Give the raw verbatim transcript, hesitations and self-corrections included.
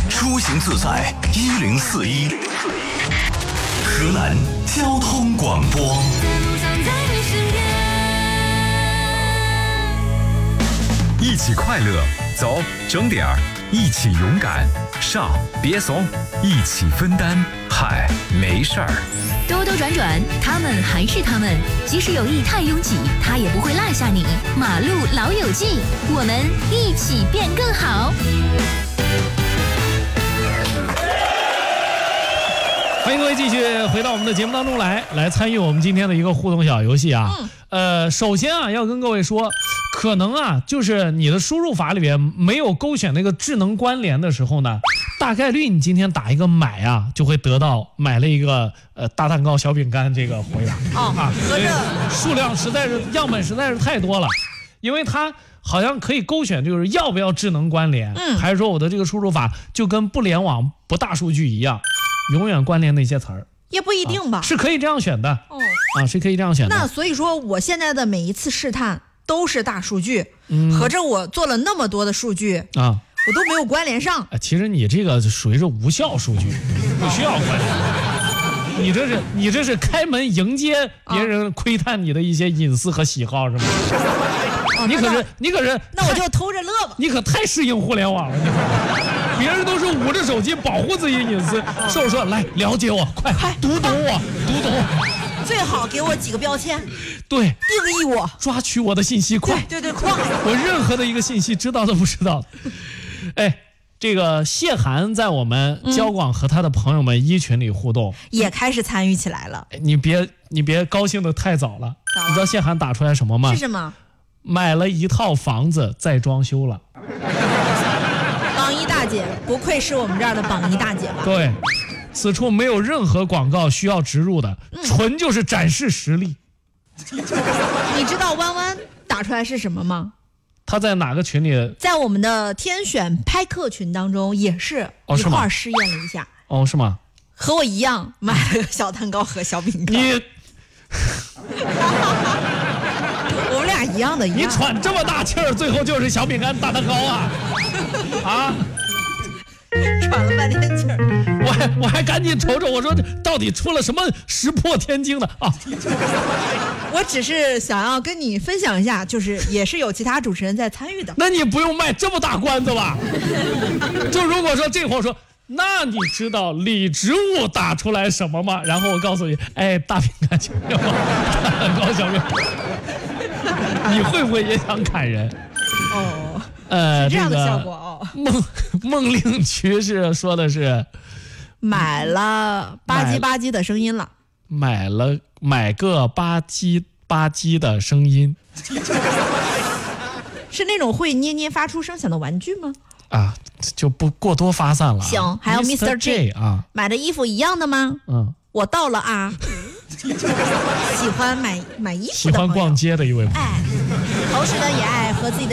出行自在一零四一，河南交通广播。 一起快乐，走，整点儿；一起勇敢，上，别怂；一起分担，嗨，没事儿。 兜兜转转，他们还是他们，即使有意太拥挤，他也不会落下你。马路老友记，我们一起变更好。 欢迎各位继续回到我们的节目当中来，来参与我们今天的一个互动小游戏啊。嗯、呃，首先啊，要跟各位说，可能啊，就是你的输入法里边没有勾选那个智能关联的时候呢，大概率你今天打一个买啊，就会得到买了一个呃大蛋糕、小饼干这个回答。 哦、啊，合着数量实在是样本实在是太多了，因为它好像可以勾选，就是要不要智能关联，嗯，还是说我的这个输入法就跟不联网、不大数据一样。永远关联那些词儿也不一定吧、啊， 是可以这样选的哦，啊，是可以这样选的。 那所以说，我现在的每一次试探都是大数据，嗯，合着我做了那么多的数据啊，我都没有关联上。 啊，其实你这个属于是无效数据，不需要关联。你这是你这是开门迎接别人窥探你的一些隐私和喜好，是吗？哦、你可是你可是， 那我就偷着乐吧。 你可太适应互联网了，你别人都是捂着手机保护自己隐私，说说来了解我，快快读懂我，读懂我， 最好给我几个标签， 对， 定义我， 抓取我的信息，快， 对对对，快， 我任何的一个信息知道都不知道。哎，这个谢涵在我们交广和他的朋友们一群里互动， 嗯、也开始参与起来了。 你别你别高兴的太早了，你知道谢涵打出来什么吗？ 是什么？ 买了一套房子在装修了。 榜一大姐，不愧是我们这儿的榜一大姐吧？ 对，此处没有任何广告需要植入的，嗯、纯就是展示实力。 你知道弯弯打出来是什么吗？ 他在哪个群里？ 在我们的天选拍客群当中也是一块试验了一下。 哦，是吗？ 和我一样买了个小蛋糕和小饼干。 你。 我们俩一样的一样， 你喘这么大气儿，最后就是小饼干大蛋糕啊！啊， 喘了半天气儿， 我还我还赶紧瞅瞅，我说到底出了什么石破天惊的啊！ 我只是想要跟你分享一下，就是也是有其他主持人在参与的。 那你不用卖这么大关子吧？就如果说这会儿说。那你知道李植物打出来什么吗？然后我告诉你，哎，大饼干小饼干，大蛋糕小饼干，你会不会也想砍人？ 哦， 呃， 这样的效果哦。 孟孟令渠是说的是买了吧唧吧唧的声音了， 买了买个吧唧吧唧的声音， 是那种会捏捏发出声响的玩具吗？ 啊，就不过多发散了。 行，还有 Mister J 啊， 买的衣服一样的吗？ 嗯， 我到了啊。喜欢买买衣服的， 喜欢逛街的一位朋友， 哎，同时呢也爱和自己的